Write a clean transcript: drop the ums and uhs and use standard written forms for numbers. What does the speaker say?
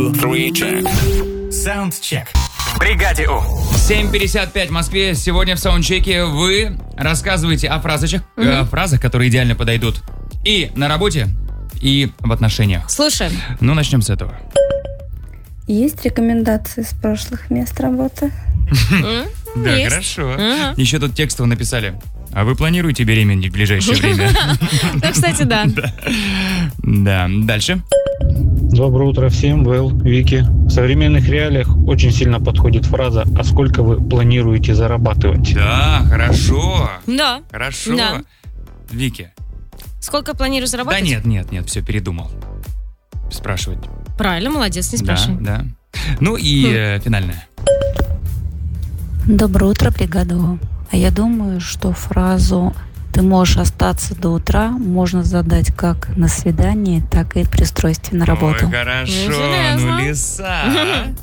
2, 3, check. Саундчек. В бригаде У. 7:55 в Москве. Сегодня в саундчеке вы рассказываете о фразах, которые идеально подойдут и на работе, и в отношениях. Слушаем. Ну, начнем с этого. Есть рекомендации с прошлых мест работы? Да, Есть. хорошо. Еще тут текстово написали. А вы планируете беременеть в ближайшее время? Да, кстати, да. Да. Дальше. Доброе утро всем, Вэл, Вики. В современных реалиях очень сильно подходит фраза «А сколько вы планируете зарабатывать?» Да, хорошо. Да. Хорошо. Да. Вики. Сколько планирую Да заработать? нет, все, передумал. Спрашивать. Правильно, молодец, не спрашивай. Да. Ну и финальное. Доброе утро, бригада У. А я думаю, что фразу «ты можешь остаться до утра» можно задать как на свидании, так и при устройстве на работу. Ой, хорошо. Железно. Ну, лиса.